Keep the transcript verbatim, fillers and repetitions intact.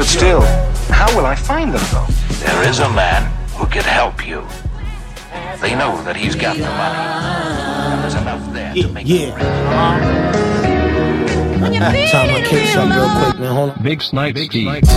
But still, how will I find them, though? There is a man who can help you. They know that he's got the money. And there's enough there Yeah, to make yeah. them rich. Time my kids up real quick, man. Hold on. Big Snipe, Big Snipe.